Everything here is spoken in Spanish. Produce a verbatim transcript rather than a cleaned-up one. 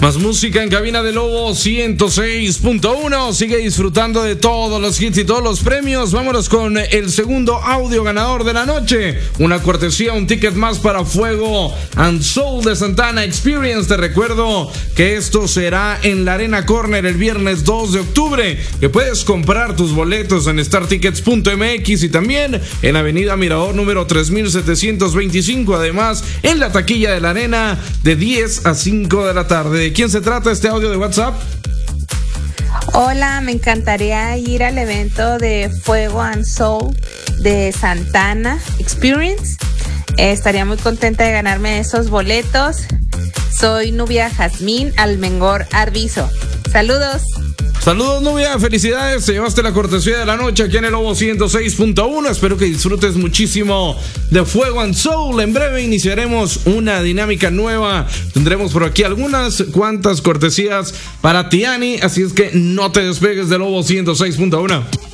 Más música en cabina de Lobo ciento seis punto uno. Sigue disfrutando de todos los hits y todos los premios. Vámonos con el segundo audio ganador de la noche. Una cortesía, un ticket más para Fuego and Soul de Santana Experience. Te recuerdo que esto será en la Arena Corner el viernes dos de octubre. Que puedes comprar tus boletos en star tickets punto m x y también en Avenida Mirador número tres mil setecientos veinticinco. Además, en la taquilla de la Arena de diez a cinco de la tarde. ¿De quién se trata este audio de WhatsApp? Hola, me encantaría ir al evento de Fuego and Soul de Santana Experience. Eh, estaría muy contenta de ganarme esos boletos. Soy Nubia Jazmín Almengor Arbizo. Saludos. Saludos, Nubia, felicidades, te llevaste la cortesía de la noche aquí en el Lobo ciento seis punto uno. Espero que disfrutes muchísimo de Fuego and Soul. En breve iniciaremos una dinámica nueva. Tendremos por aquí algunas cuantas cortesías para Tiani, así es que no te despegues del Lobo ciento seis punto uno.